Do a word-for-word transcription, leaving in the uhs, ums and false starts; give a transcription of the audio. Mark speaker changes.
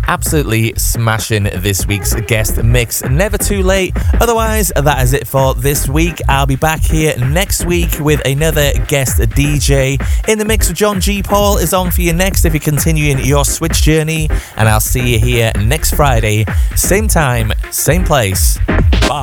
Speaker 1: absolutely smashing this week's guest mix. Never too late. Otherwise, that is it for this week. I'll be back here next week with another guest D J. In the Mix with John G. Paul is on for you next if you're continuing your Switch journey. And I'll see you here next Friday, same time, same place. Bye.